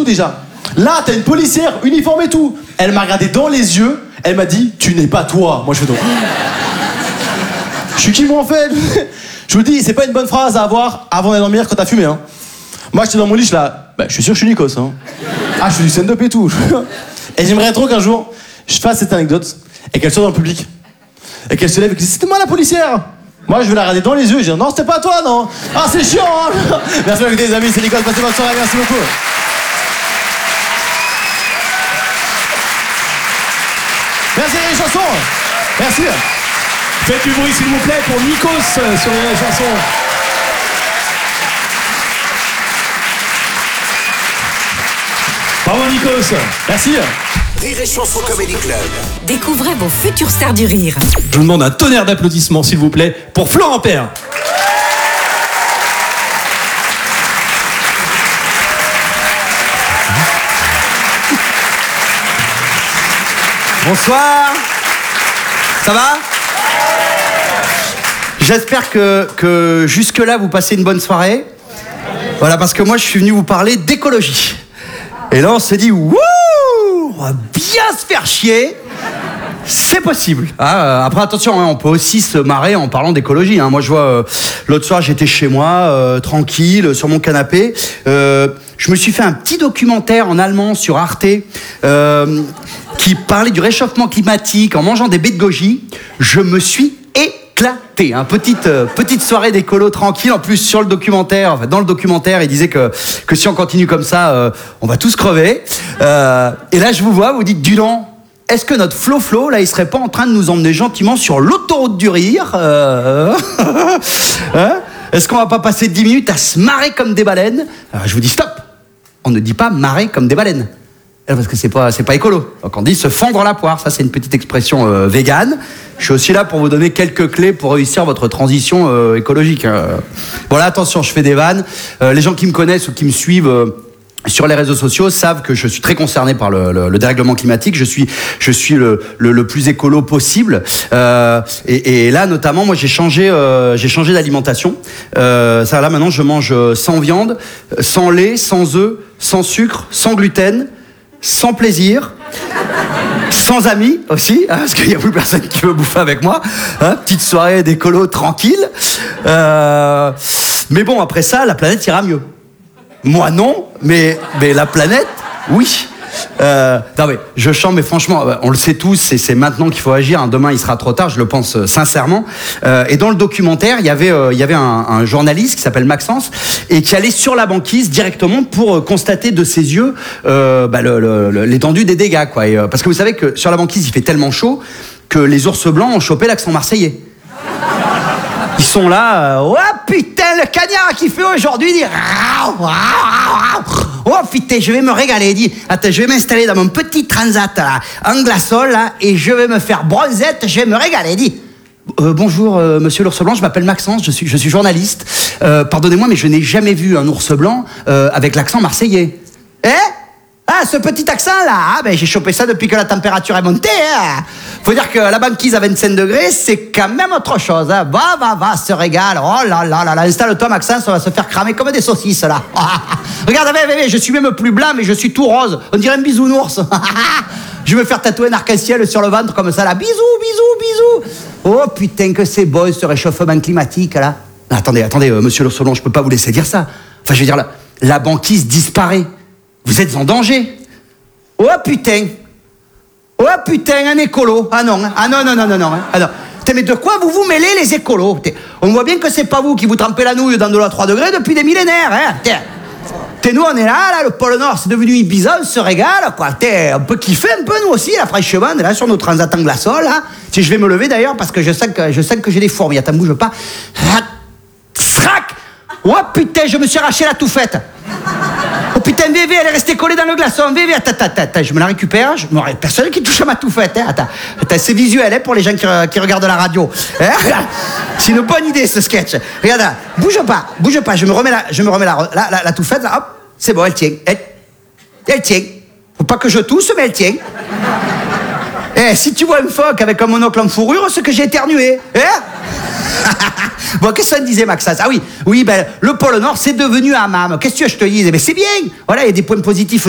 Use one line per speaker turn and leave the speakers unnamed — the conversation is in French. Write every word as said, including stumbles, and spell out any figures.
déjà. Là, t'as une policière, uniforme et tout. Elle m'a regardé dans les yeux, elle m'a dit, tu n'es pas toi. Moi, je fais donc. Je suis qui, moi, en fait? Je vous dis, c'est pas une bonne phrase à avoir avant d'aller dormir quand t'as fumé, hein. Moi, j'étais dans mon lit, je là, bah, je suis sûr que je suis Nikos, hein. Ah, je fais du stand-up et tout. Et j'aimerais trop qu'un jour, je fasse cette anecdote et qu'elle soit dans le public. Et qu'elle se lève et qu'elle dise, c'était moi la policière. Moi, je vais la regarder dans les yeux et dire, non, c'était pas toi, non. Ah, c'est chiant, hein. Merci beaucoup, les amis, c'est Nikos, passez bonne soirée, merci beaucoup. Merci les chansons. Merci.
Faites du bruit s'il vous plaît pour Nikos euh, sur les chansons. Bravo Nikos.
Merci.
Rire et Chanson Comedy Club.
Découvrez vos futures stars du rire.
Je vous demande un tonnerre d'applaudissements s'il vous plaît pour Florent Père.
Bonsoir. Ça va ? J'espère que, que jusque-là, vous passez une bonne soirée. Voilà, parce que moi, je suis venu vous parler d'écologie. Et là, on se dit, wouh, on va bien se faire chier. C'est possible. Ah, après, attention, hein, on peut aussi se marrer en parlant d'écologie. Hein. Moi, je vois, euh, l'autre soir, j'étais chez moi, euh, tranquille, sur mon canapé. Euh, je me suis fait un petit documentaire en allemand sur Arte euh, qui parlait du réchauffement climatique en mangeant des baies de goji. Je me suis éclaté. Hein. Petite, euh, petite soirée d'écolo tranquille. En plus, sur le documentaire, enfin, dans le documentaire, il disait que, que si on continue comme ça, euh, on va tous crever. Euh, et là, je vous vois, vous dites, du nom. Est-ce que notre Flo Flo, là, il serait pas en train de nous emmener gentiment sur l'autoroute du rire euh... hein? Est-ce qu'on va pas passer dix minutes à se marrer comme des baleines? Alors, je vous dis stop. On ne dit pas marrer comme des baleines. Parce que c'est pas, c'est pas écolo. Donc on dit se fendre la poire. Ça, c'est une petite expression euh, végane. Je suis aussi là pour vous donner quelques clés pour réussir votre transition euh, écologique. Euh. Voilà, attention, je fais des vannes. Euh, les gens qui me connaissent ou qui me suivent... Euh, sur les réseaux sociaux savent que je suis très concerné par le, le, le dérèglement climatique. Je suis, je suis le, le, le plus écolo possible. Euh, et, et là, notamment, moi, j'ai changé, euh, j'ai changé d'alimentation. Euh, ça, là, maintenant, je mange sans viande, sans lait, sans œufs, sans sucre, sans gluten, sans plaisir, sans amis aussi, hein, parce qu'il n'y a plus personne qui veut bouffer avec moi. Hein, petite soirée d'écolo tranquille. Euh, mais bon, après ça, la planète ira mieux. Moi non, mais, mais la planète, oui. Euh, non mais je chante, mais franchement, on le sait tous, c'est, c'est maintenant qu'il faut agir. Hein. Demain, il sera trop tard, je le pense euh, sincèrement. Euh, et dans le documentaire, il y avait, euh, il y avait un, un journaliste qui s'appelle Maxence et qui allait sur la banquise directement pour euh, constater de ses yeux euh, bah, le, le, le, l'étendue des dégâts, quoi. Et, euh, parce que vous savez que sur la banquise, il fait tellement chaud que les ours blancs ont chopé l'accent marseillais. Ils sont là, euh, oh putain, le cagnard qui fait aujourd'hui, dit, oh putain, je vais me régaler, dit, attends, je vais m'installer dans mon petit transat là, en glaçol là, et je vais me faire bronzette, je vais me régaler, dit. Euh, bonjour, euh, monsieur l'ours blanc, je m'appelle Maxence, je suis, je suis journaliste. Euh, pardonnez-moi, mais je n'ai jamais vu un ours blanc euh, avec l'accent marseillais. Eh? Ah, ce petit accent là, ah, ben, j'ai chopé ça depuis que la température est montée. Hein. Faut dire que la banquise à vingt-cinq degrés, c'est quand même autre chose. Hein. Va, va, va, se régale. Oh là là là là, installe-toi Maxence, on va se faire cramer comme des saucisses là. Regarde, viens, viens, je suis même plus blanc, mais je suis tout rose. On dirait un bisounours. Je vais me faire tatouer un arc-en-ciel sur le ventre comme ça là. Bisous, bisous, bisous. Oh putain que c'est beau ce réchauffement climatique là. Attendez, attendez, euh, monsieur l'ours blanc, je peux pas vous laisser dire ça. Enfin, je veux dire, la, la banquise disparaît. Vous êtes en danger. Oh putain. Oh putain, un écolo. Ah non, ah non, non, non, non, non. Ah non. Mais de quoi vous vous mêlez les écolos? On voit bien que c'est pas vous qui vous trempez la nouille dans de l'eau à trois degrés depuis des millénaires. Hein. T'es, nous on est là, là, le pôle Nord c'est devenu Ibiza, on se régale, quoi. T'es, on peut kiffer un peu nous aussi, là, franchement, on est là sur nos transats en glaçons, là. Si je vais me lever d'ailleurs, parce que je sens que, je sens que j'ai des fourmis. Attends, bouge pas. Srac. Oh putain, je me suis arraché la touffette. Oh putain, V V, elle est restée collée dans le glaçon. V V, attends, attends, attends, je me la récupère. Je me... Personne qui touche à ma touffette. Hein. Attends, attends, c'est visuel hein, pour les gens qui, qui regardent la radio. Hein. C'est une bonne idée ce sketch. Regarde, là, bouge pas, bouge pas. Je me remets la, je me remets la, la, la, la touffette. Là, hop, c'est bon, elle tient. Elle, elle tient. Faut pas que je tousse, mais elle tient. Eh, si tu vois une phoque avec un monocle en fourrure, c'est que j'ai éternué. Hein. Bon, qu'est-ce que ça me disait, Maxence? Ah oui, oui, ben, le pôle Nord, c'est devenu un hammam. Qu'est-ce que tu veux que je te dise? Eh ben, c'est bien. Voilà, il y a des points positifs